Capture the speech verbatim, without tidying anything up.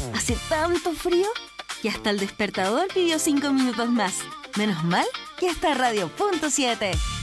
Hace tanto frío que hasta el despertador pidió cinco minutos más. Menos mal que está Radio Punto siete.